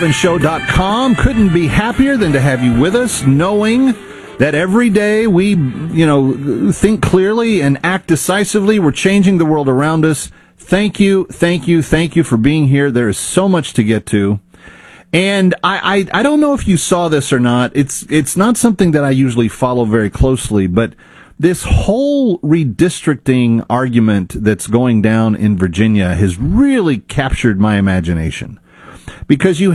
Show.com. Couldn't be happier than to have you with us, knowing that every day we, think clearly and act decisively. We're changing the world around us. Thank you for being here. There is so much to get to. And I don't know if you saw this or not. It's not something that I usually follow very closely, but this whole redistricting argument that's going down in Virginia has really captured my imagination. Because you